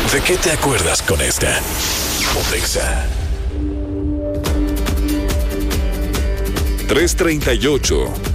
¿De qué te acuerdas con esta? Pontexa. 3:38.